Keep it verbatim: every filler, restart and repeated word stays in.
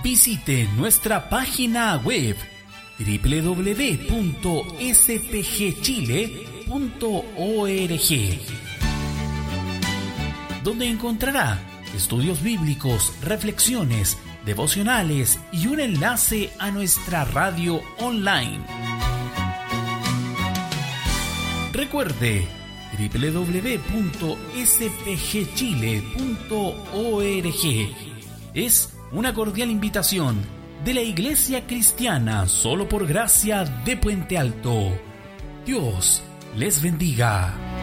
visite nuestra página web doble u doble u doble u punto s p g chile punto org, donde encontrará estudios bíblicos, reflexiones, devocionales y un enlace a nuestra radio online. Recuerde, doble u doble u doble u punto s p g chile punto org es una cordial invitación de la Iglesia Cristiana Solo por Gracia de Puente Alto. Dios les bendiga.